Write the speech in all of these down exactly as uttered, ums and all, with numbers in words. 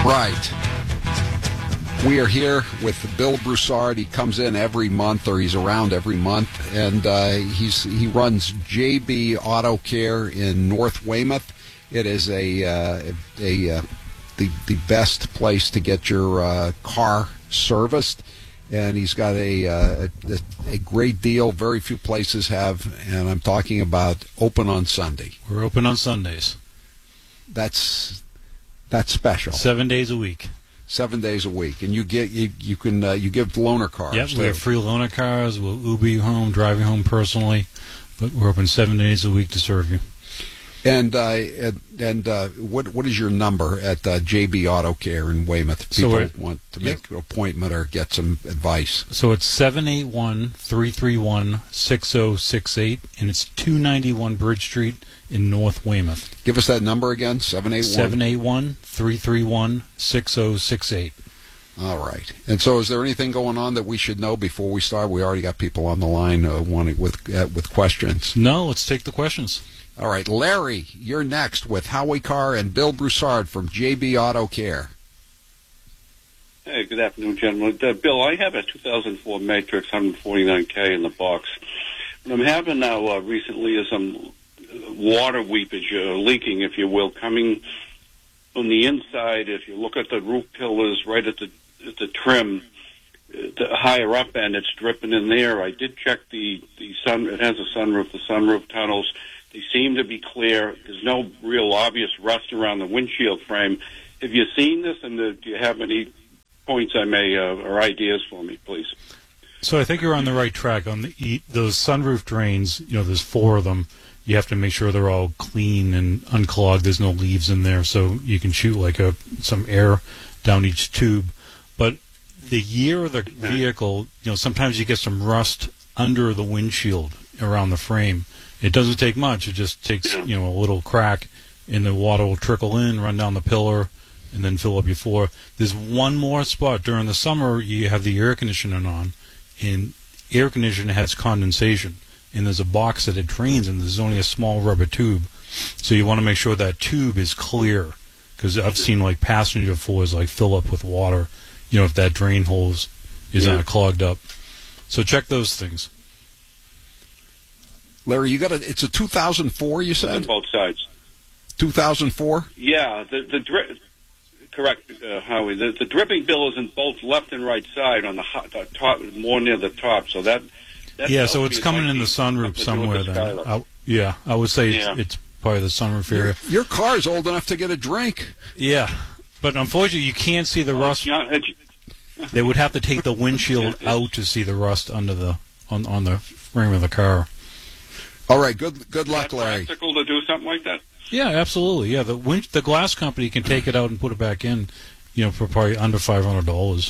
Right. We are here with Bill Broussard. He comes in every month, or he's around every month, and uh, he's he runs J B Auto Care in North Weymouth. It is a uh, a uh, the the best place to get your uh, car serviced, and he's got a, uh, a a great deal. Very few places have, and I'm talking about open on Sunday. We're open on Sundays. That's that's special. Seven days a week. Seven days a week, and you get you you can uh, you give loaner cars. Yep, too. we have free loaner cars. We'll Uber you home, drive you home personally, but we're open seven days a week to serve you. And uh, and, and uh, what what is your number at uh, J B Auto Care in Weymouth? If people So want to yep. make an appointment or get some advice. So it's seven eight one, three three one, six zero six eight, and it's two ninety-one Bridge Street in North Weymouth. Give us that number again, seven eight one. seven eight one, three three one, six zero six eight. All right. And so is there anything going on that we should know before we start? We already got people on the line uh, wanting with uh, with questions. No, let's take the questions. All right. Larry, you're next with Howie Carr and Bill Broussard from J B Auto Care. Hey, good afternoon, gentlemen. Uh, Bill, I have a two thousand four Matrix one forty-nine K in the box. What I'm having now uh, recently is some water weepage, uh, leaking, if you will, coming on the inside. If you look at the roof pillars right at the at the trim, uh, the higher up end, it's dripping in there. I did check the, the sun. It has a sunroof. The sunroof tunnels, they seem to be clear. There's no real obvious rust around the windshield frame. Have you seen this, and uh, do you have any points I may uh, or ideas for me, please? So I think you're on the right track. On the those sunroof drains, you know, there's four of them. You have to make sure they're all clean and unclogged. There's no leaves in there, so you can shoot like a some air down each tube. But the year of the vehicle, you know, sometimes you get some rust under the windshield around the frame. It doesn't take much. It just takes, you know, a little crack, and the water will trickle in, run down the pillar, and then fill up your floor. There's one more spot. During the summer, you have the air conditioning on, and air conditioning has condensation. And there's a box that it drains, and there's only a small rubber tube. So you want to make sure that tube is clear, because I've seen like passenger floors like fill up with water, you know, if that drain hole is Yeah. uh, clogged up. So check those things. Larry, you got a, it's a two thousand four, you On said? both sides. two thousand four? Yeah, the the dri- correct, uh, Howie. The, the dripping bill is in both left and right side on the, ho- the top, more near the top. So that. that Yeah, so tells it's me it coming might in be the sunroof something to do somewhere with the then. Skylar. I, yeah, I would say it's, Yeah. it's probably the sunroof Your, area. your car's old enough to get a drink. Yeah, but unfortunately you can't see the rust. Yeah, it's- They would have to take the windshield out to see the rust under the on on the frame of the car. All right, good good luck, Is that Larry. practical to do something like that? Yeah, absolutely. Yeah, the wind, the glass company can take it out and put it back in, you know, for probably under five hundred dollars.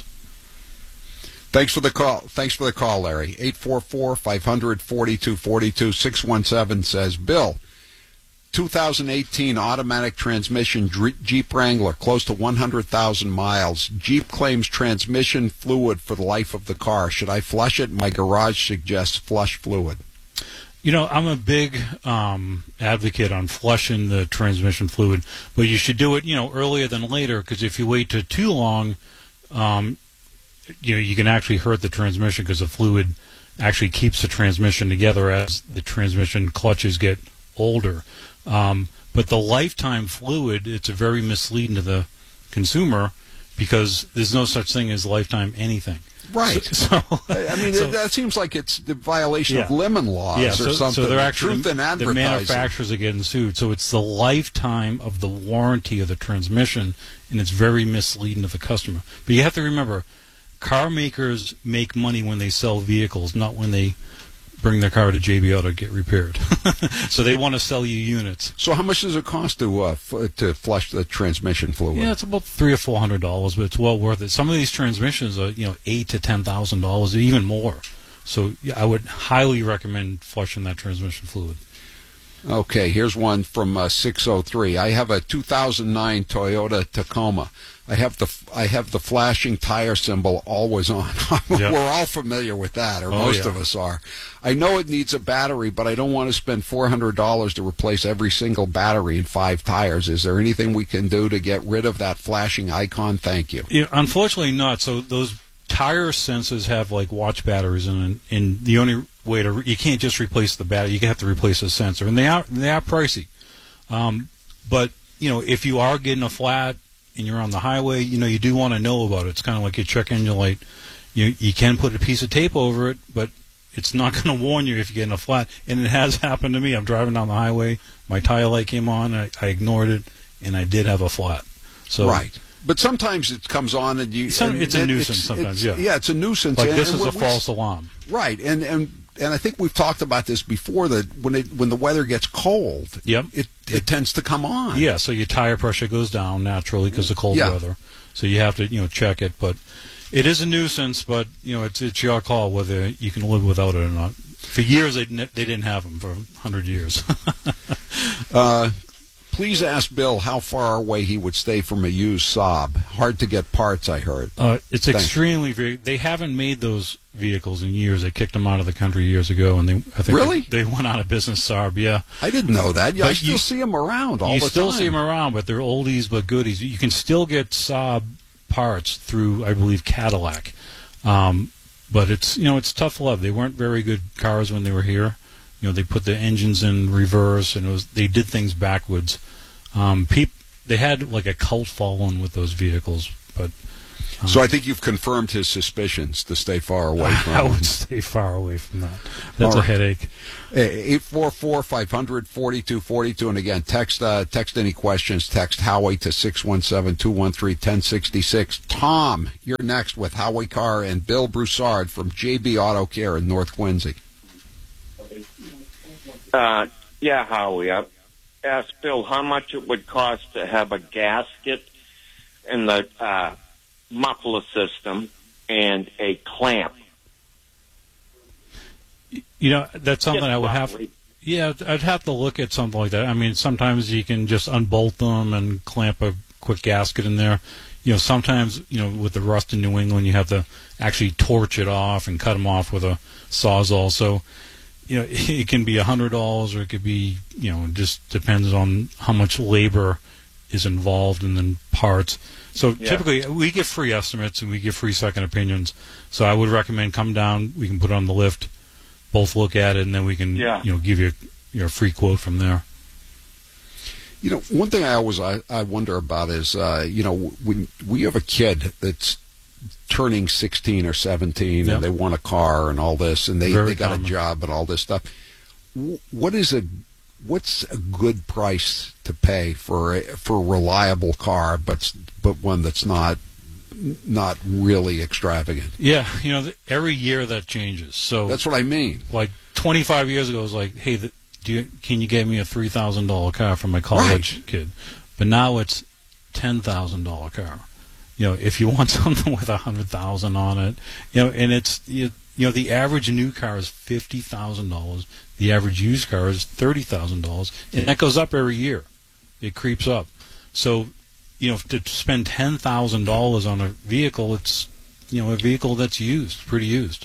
Thanks for the call. Thanks for the call, Larry. eight four four, five hundred, forty-two forty-two. six one seven says, Bill, two thousand eighteen automatic transmission Jeep Wrangler, close to one hundred thousand miles. Jeep claims transmission fluid for the life of the car. Should I flush it? My garage suggests flush fluid. You know, I'm a big um, advocate on flushing the transmission fluid, but you should do it, you know, earlier than later, because if you wait too, too long, um, you know, you can actually hurt the transmission, because the fluid actually keeps the transmission together as the transmission clutches get older. Um, but the lifetime fluid, it's a very misleading to the consumer, because there's no such thing as lifetime anything. Right. So, so I mean, so, that seems like it's the violation of Yeah. lemon laws yeah, or so, something. so they're actually Truth in the advertising. manufacturers are getting sued. So it's the lifetime of the warranty of the transmission, and it's very misleading to the customer. But you have to remember, car makers make money when they sell vehicles, not when they bring their car to J B Auto to get repaired. So they want to sell you units. So how much does it cost to uh, f- to flush the transmission fluid? Yeah, it's about three or four hundred dollars, but it's well worth it. Some of these transmissions are, you know, eight to ten thousand dollars, even more. So yeah, I would highly recommend flushing that transmission fluid. Okay, here's one from uh, six oh three. I have a two thousand nine Toyota Tacoma. I have the I have the flashing tire symbol always on. Yep. We're all familiar with that, or Oh, most yeah. of us are. I know it needs a battery, but I don't want to spend four hundred dollars to replace every single battery in five tires. Is there anything we can do to get rid of that flashing icon? Thank you. Yeah, unfortunately not. So those tire sensors have like watch batteries in it, and the only way to you can't just replace the battery. You have to replace the sensor, and they are they are pricey. Um, but you know, if you are getting a flat and you're on the highway, you know, you do want to know about it. It's kind of like your check engine light. You you can put a piece of tape over it, but it's not going to warn you if you're getting a flat. And it has happened to me. I'm driving down the highway, my tire light came on, I, I ignored it, and I did have a flat. So Right. But sometimes it comes on and you. Some- and it's a it- nuisance it's- sometimes, it's- yeah. Yeah, it's a nuisance. like and- this and is a we- false alarm. Right, and and and I think we've talked about this before, that when it when the weather gets cold, Yep. it it tends to come on. Yeah, so your tire pressure goes down naturally because of cold Yeah. weather. So you have to, you know, check it. But it is a nuisance. But you know, it's it's your call whether you can live without it or not. For years, they didn't, they didn't have them for a hundred years. Uh, please ask Bill how far away he would stay from a used Saab. Hard to get parts, I heard. uh, it's Thanks. extremely very. They haven't made those vehicles in years. They kicked them out of the country years ago, and they I think Really? they, they went out of business. Saab, yeah. I didn't know that. Yeah, I But still you- see him around all you the still time. see them around, but they're oldies but goodies. You can still get Saab parts through, I believe, Cadillac. Um, but it's you know it's tough love. They weren't very good cars when they were here. You know, they put the engines in reverse, and it was they did things backwards. Um, peop, they had like a cult following with those vehicles, but um, So I think you've confirmed his suspicions to stay far away from I him. would stay far away from that. That's All a right. headache. eight four four, five hundred, forty-two forty-two. And again, text uh, text any questions. Text Howie to six one seven, two one three, one zero six six. Tom, you're next with Howie Carr and Bill Broussard from J B Auto Care in North Quincy. Uh, yeah, Howie. I asked Bill how much it would cost to have a gasket in the uh, muffler system and a clamp. You know, that's something Just I would have. roughly. Yeah, I'd have to look at something like that. I mean, sometimes you can just unbolt them and clamp a quick gasket in there. You know, sometimes, you know, with the rust in New England, you have to actually torch it off and cut them off with a Sawzall. So, you know, it can be a hundred dollars, or it could be, you know, just depends on how much labor is involved in the parts. So Yeah. typically, we get free estimates and we get free second opinions. So I would recommend come down. We can put it on the lift, both look at it, and then we can, Yeah. you know, give you a, you know, a free quote from there. You know, one thing I always I, I wonder about is, uh, you know, when we have a kid that's turning sixteen or seventeen Yep. and they want a car and all this, and they, Very they got common. a job and all this stuff. Wh- What is a what's a good price to pay for a, for a reliable car, but s- but one that's not not really extravagant? Yeah, you know, th- every year that changes. So That's what I mean. like twenty-five years ago, it was like, hey, the, do you, can you get me a three thousand dollar car for my college Right. kid? But now it's ten thousand dollar car. You know, if you want something with a hundred thousand on it, you know, and it's you, you know the average new car is fifty thousand dollars. The average used car is thirty thousand dollars, and that goes up every year. It creeps up. So, you know, to spend ten thousand dollars on a vehicle, it's you know a vehicle that's used, pretty used.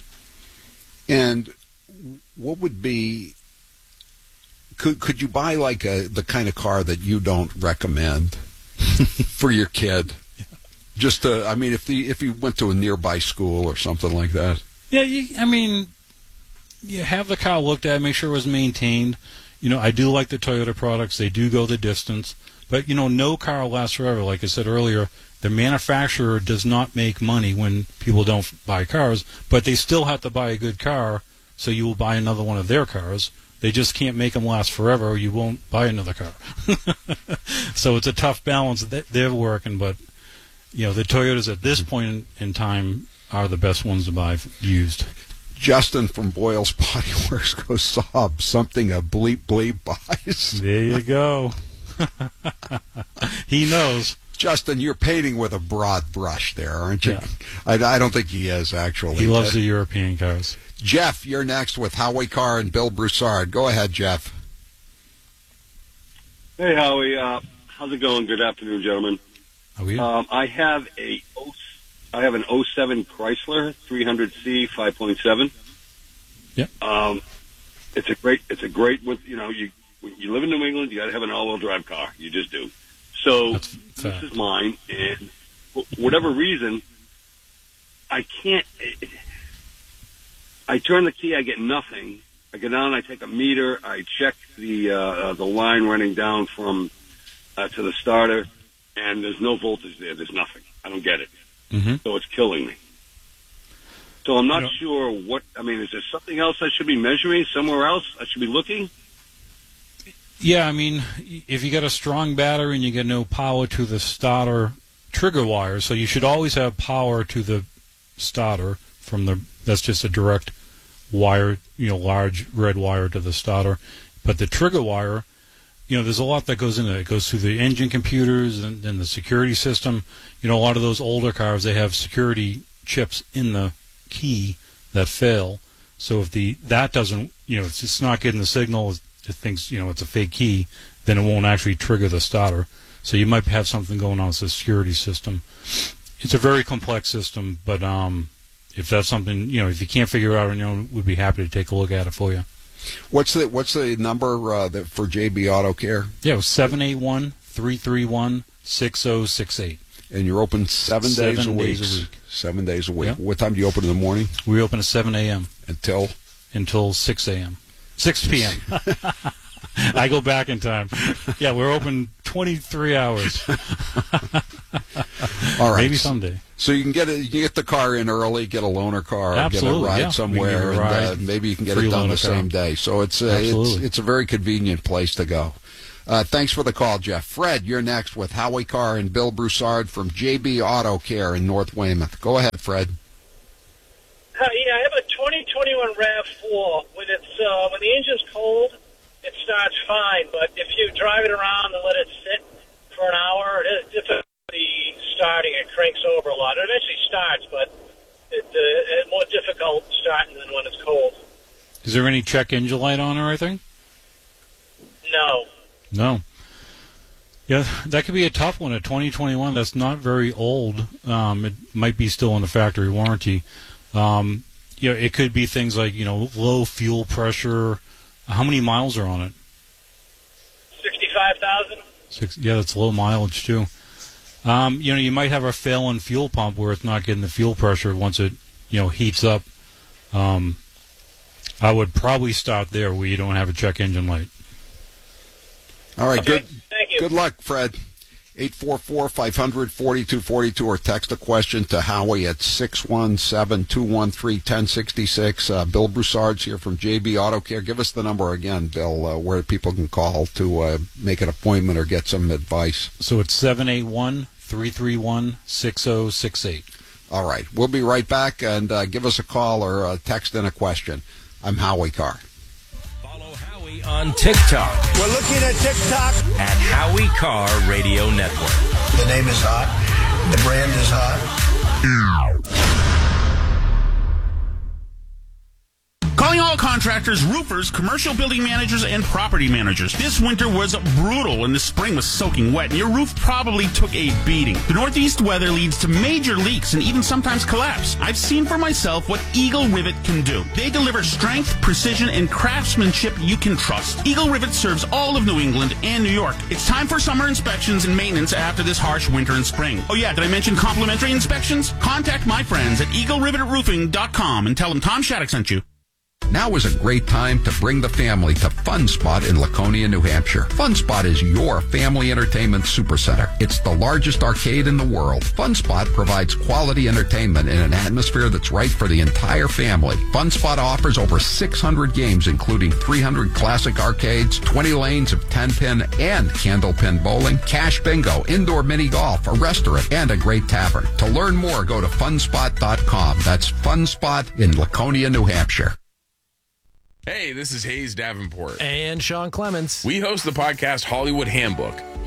And what would be could could you buy like a the kind of car that you don't recommend for your kid? Just to, I mean, if the if you went to a nearby school or something like that. Yeah, you, I mean, you have the car looked at, make sure it was maintained. You know, I do like the Toyota products; they do go the distance. But you know, no car lasts forever. Like I said earlier, the manufacturer does not make money when people don't buy cars, but they still have to buy a good car, so you will buy another one of their cars. They just can't make them last forever, or you won't buy another car. So it's a tough balance that they're working, but you know, the Toyotas at this point in, in time are the best ones to buy used. Justin from Boyle's Body Works goes sob something a bleep bleep buys. There you go. He knows. Justin, you're painting with a broad brush there, aren't you? Yeah. I, I don't think he is, actually. He loves Uh, the European cars. Jeff, you're next with Howie Carr and Bill Broussard. Go ahead, Jeff. Hey, Howie. Uh, how's it going? Good afternoon, gentlemen. How are you? Um, I have a I have an oh seven Chrysler three hundred C five point seven. Yeah. Um, it's a great. It's a great. With you know, you when you live in New England, you got to have an all-wheel drive car. You just do. So That's this fair. is mine, and for whatever reason, I can't. I turn the key, I get nothing. I go down, I take a meter, I check the uh, uh, the line running down from uh, to the starter, and there's no voltage there. There's nothing. I don't get it. Mm-hmm. So it's killing me. So I'm not You know- sure what. I mean, is there something else I should be measuring somewhere else? I should be looking. Yeah, I mean, if you got a strong battery and you get no power to the starter trigger wire, so you should always have power to the starter from the. That's just a direct wire, you know, large red wire to the starter. But the trigger wire, you know, there's a lot that goes into it. It goes through the engine computers and, and the security system. You know, a lot of those older cars, they have security chips in the key that fail. So if the that doesn't, you know, it's, it's not getting the signal, it thinks, you know, it's a fake key, then it won't actually trigger the starter. So you might have something going on with the security system. It's a very complex system, but um, if that's something, you know, if you can't figure it out on your own, we'd be happy to take a look at it for you. What's the what's the number uh, that for J B Auto Care? Yeah, it was seven eight one, three three one, six oh six eight. And you're open seven, Seven days a week. days a week. Seven days a week. Yep. What time do you open in the morning? We open at seven a.m. Until? until six a.m. six p.m. I go back in time. Yeah, we're open twenty-three hours. All right. Maybe someday. So you can get a, you can get the car in early, get a loaner car, Absolutely, get a ride yeah. somewhere, We can get a ride, and uh, maybe you can get free it done the loaner car. same day. So it's uh, it's Absolutely. it's a very convenient place to go. Uh, thanks for the call, Jeff. Fred, you're next with Howie Carr and Bill Broussard from J B Auto Care in North Weymouth. Go ahead, Fred. Uh, yeah, I have a twenty twenty-one RAV four. When it's uh, when the engine's cold, it starts fine. But if you drive it around and let it sit for an hour, it, it's difficulty starting. It cranks over a lot. It eventually starts, but it, uh, it's more difficult starting than when it's cold. Is there any check engine light on or anything? No. No. Yeah, that could be a tough one. A twenty twenty-one, that's not very old. Um, it might be still in the factory warranty. Um, you know, it could be things like, you know, low fuel pressure. How many miles are on it? sixty-five thousand? Six, yeah, that's low mileage, too. Um, you know, you might have a failing fuel pump where it's not getting the fuel pressure once it, you know, heats up. Um, I would probably start there where you don't have a check engine light. All right, Okay, good. thank you. Good luck, Fred. eight four four, five hundred, forty-two forty-two or text a question to Howie at six one seven, two one three, one oh six six. Uh, Bill Broussard's here from J B Auto Care. Give us the number again, Bill, uh, where people can call to uh, make an appointment or get some advice. So it's seven eight one, three three one, six oh six eight. All right. We'll be right back, and uh, give us a call or uh, text in a question. I'm Howie Carr. Follow Howie on TikTok We're looking at TikTok. at Howie Carr Radio Network. The name is hot. The brand is hot. Calling all contractors, roofers, commercial building managers, and property managers. This winter was brutal and the spring was soaking wet, and your roof probably took a beating. The northeast weather leads to major leaks and even sometimes collapse. I've seen for myself what Eagle Rivet can do. They deliver strength, precision, and craftsmanship you can trust. Eagle Rivet serves all of New England and New York. It's time for summer inspections and maintenance after this harsh winter and spring. Oh yeah, did I mention complimentary inspections? Contact my friends at eagle rivet roofing dot com and tell them Tom Shattuck sent you. Now is a great time to bring the family to Fun Spot in Laconia, New Hampshire. Fun Spot is your family entertainment supercenter. It's the largest arcade in the world. Fun Spot provides quality entertainment in an atmosphere that's right for the entire family. Fun Spot offers over six hundred games, including three hundred classic arcades, twenty lanes of ten-pin and candlepin bowling, cash bingo, indoor mini golf, a restaurant, and a great tavern. To learn more, go to fun spot dot com. That's Fun Spot in Laconia, New Hampshire. Hey, this is Hayes Davenport. And Sean Clements. We host the podcast Hollywood Handbook,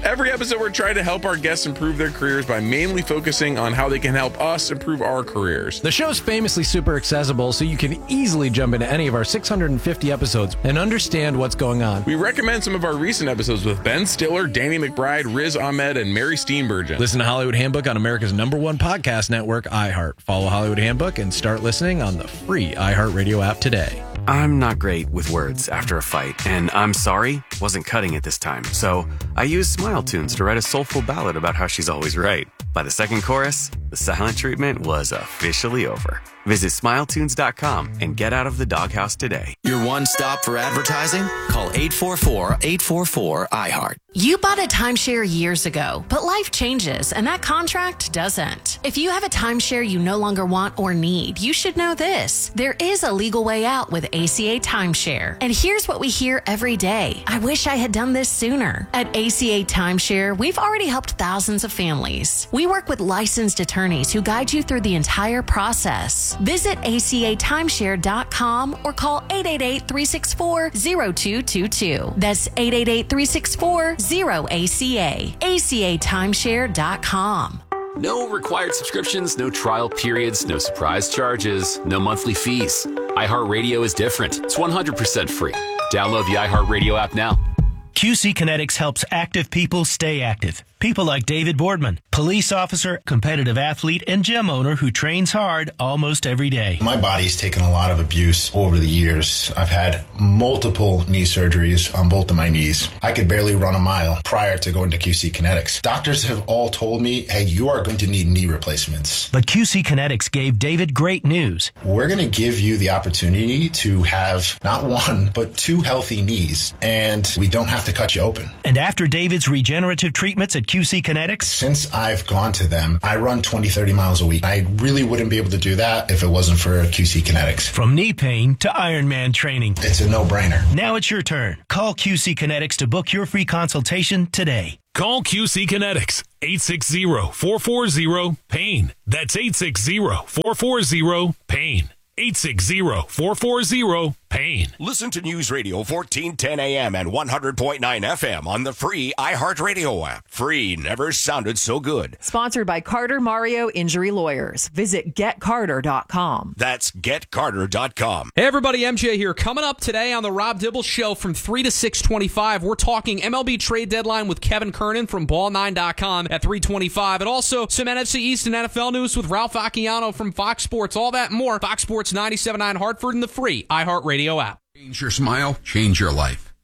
Every episode, we're trying to help our guests improve their careers by mainly focusing on how they can help us improve our careers. The show's famously super accessible, so you can easily jump into any of our six hundred fifty episodes and understand what's going on. We recommend some of our recent episodes with Ben Stiller, Danny McBride, Riz Ahmed, and Mary Steenburgen. Listen to Hollywood Handbook on America's number one podcast network, iHeart. Follow Hollywood Handbook and start listening on the free iHeartRadio app today. I'm not great with words after a fight, and I'm sorry wasn't cutting it this time. So I used Smile Tunes to write a soulful ballad about how she's always right. By the second chorus, the silent treatment was officially over. Visit smile tunes dot com and get out of the doghouse today. Your one stop for advertising? Call eight four four, eight four four, I heart. You bought a timeshare years ago, but life changes and that contract doesn't. If you have a timeshare you no longer want or need, you should know this. There is a legal way out with A C A Timeshare. And here's what we hear every day. I wish I had done this sooner. At A C A Timeshare, we've already helped thousands of families. We work with licensed attorneys who guide you through the entire process. Visit A C A timeshare dot com or call eight eight eight, three six four, zero two two two. That's eight eight eight, three six four, zero A C A. A C A timeshare dot com. No required subscriptions, no trial periods, no surprise charges, no monthly fees. iHeartRadio is different. It's one hundred percent free. Download the iHeartRadio app now. Q C Kinetics helps active people stay active. People like David Boardman, police officer, competitive athlete, and gym owner who trains hard almost every day. My body's taken a lot of abuse over the years. I've had multiple knee surgeries on both of my knees. I could barely run a mile prior to going to Q C Kinetics. Doctors have all told me, hey, you are going to need knee replacements. But Q C Kinetics gave David great news. We're going to give you the opportunity to have not one, but two healthy knees, and we don't have to cut you open. And after David's regenerative treatments at Q C Kinetics? Since I've gone to them, I run twenty, thirty miles a week. I really wouldn't be able to do that if it wasn't for Q C Kinetics. From knee pain to Ironman training. It's a no-brainer. Now it's your turn. Call Q C Kinetics to book your free consultation today. Call Q C Kinetics, eight six zero, four four zero, PAIN. That's eight six zero, four four zero, PAIN. eight six zero, four four zero, PAIN. Listen to News Radio fourteen ten A M and one hundred point nine F M on the free iHeartRadio app. Free never sounded so good. Sponsored by Carter Mario Injury Lawyers. Visit get carter dot com. That's get carter dot com. Hey everybody, M J here. Coming up today on the Rob Dibble Show from three to six twenty-five, we're talking M L B trade deadline with Kevin Kernan from ball nine dot com at three twenty-five, and also some N F C East and N F L news with Ralph Acciano from Fox Sports. All that and more. Fox Sports ninety-seven point nine Hartford and the free iHeartRadio app. Change your smile, change your life.